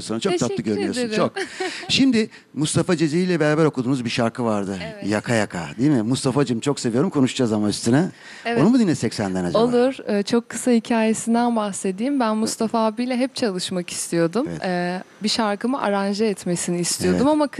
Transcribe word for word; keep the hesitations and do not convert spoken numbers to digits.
sana. Çok tatlı Teşekkür görünüyorsun. ederim. Çok. Şimdi Mustafa Ceceli ile beraber okuduğunuz bir şarkı vardı. Evet. Yaka Yaka, değil mi? Mustafa'cığım çok seviyorum. Konuşacağız ama üstüne. Evet. Onu mu dinlesek senden acaba? Olur. Ee, Çok kısa hikayesinden bahsedeyim. Ben Mustafa abiyle hep çalışmak istiyordum. Evet. Ee, Bir şarkımı aranje etmesini istiyordum Evet. ama